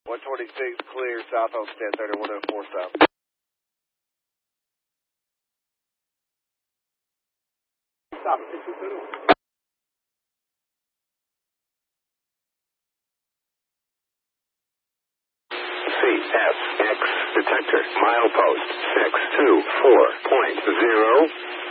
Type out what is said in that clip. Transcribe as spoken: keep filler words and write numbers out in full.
one twenty-six clear, south on ten thirty, one oh four south. Stop, six two zero. C S X detector, milepost six two four point zero.